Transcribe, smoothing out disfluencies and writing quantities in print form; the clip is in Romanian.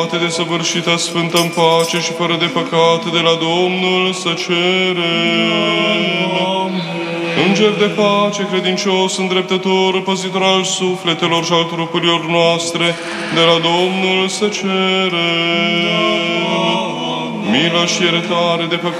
de săvârșită, sfântă în pace și fără de păcat de la Domnul să cerem. Înger de pace, credincios, îndreptător, păzitor al sufletelor și al trupurilor noastre, de la Domnul să cerem. Milă și iertare de păcat